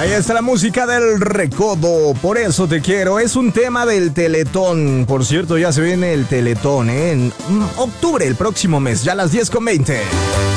Ahí está la música del Recodo, por eso te quiero. Es un tema del Teletón. Por cierto, ya se viene el Teletón, en octubre, el próximo mes, ya a las 10:20.